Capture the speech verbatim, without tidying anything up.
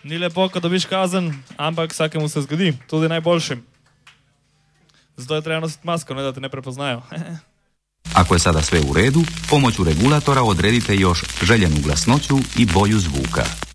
Ni lepo, ko dobiš kazen, ampak vsakemu se zgodi, tudi najboljšim. Zato je treba nositi masko, ne da te ne prepoznajo. Ako je sada sve u redu, pomoću regulatora odredite još željenu glasnoću i boju zvuka.